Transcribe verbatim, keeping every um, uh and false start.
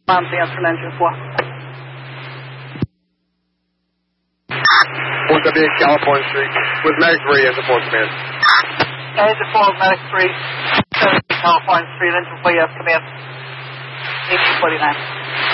Um, the answer in engine four. one W eight California Street with Medic three as the fourth command. Engine four, Medic three, California Street, engine four, yes, command. eighteen forty-nine.